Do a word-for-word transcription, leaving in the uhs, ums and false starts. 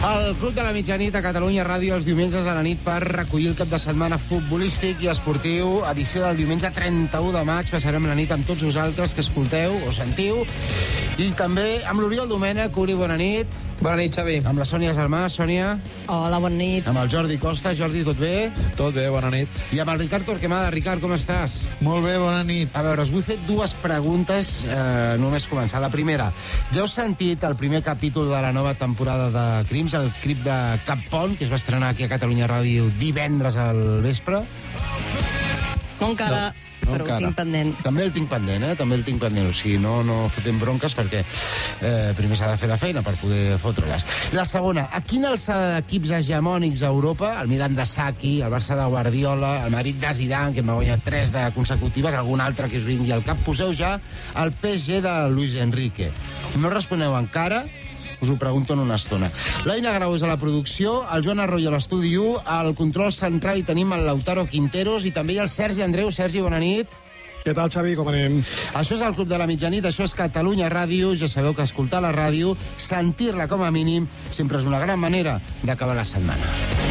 El Club de la Mitjanit a Catalunya Ràdio els diumenges a la nit per recollir el cap de setmana futbolístic i esportiu. Edició del diumenge trenta-u de maig. Passarem la nit amb tots vosaltres que escolteu o sentiu. I també amb l'Oriol Domènech. Uri, bona nit. Bona nit, Xavi. Amb la Sònia Salmà. Sònia. Hola, bona nit. Amb el Jordi Costa. Jordi, tot bé? Tot bé, bona nit. I amb el Ricard Torquemada. Ricard, com estàs? Molt bé, bona nit. A veure, us vull fer dues preguntes eh, només començar. La primera, ja heu sentit el primer capítol de la nova temporada de Crims, el Crip de Cap Pont, que es va estrenar aquí a Catalunya Ràdio divendres al vespre? No encara, no, no però encara. ho tinc pendent. També el tinc pendent, eh? També el tinc pendent. O sigui, no, no fotem bronques perquè eh, primer s'ha de fer la feina per poder fotre-les. La segona, a quina alçada d'equips hegemònics a Europa, el Milan de Saki, el Barça de Guardiola, el Madrid de Zidane, que m'ha guanyat tres de consecutives, algun altre que us vingui al cap, poseu ja el P S G de Luis Enrique? No responeu encara, us ho pregunto en una estona. L'Aina Grau és a la producció, el Joan Arroyo a l'estudi u, al control central hi tenim el Lautaro Quinteros i també hi ha el Sergi Andreu. Sergi, bona nit. Què tal, Xavi? Com anem? Això és el Club de la Mitjanit, això és Catalunya Ràdio. Ja sabeu que escoltar la ràdio, sentir-la com a mínim, sempre és una gran manera d'acabar la setmana.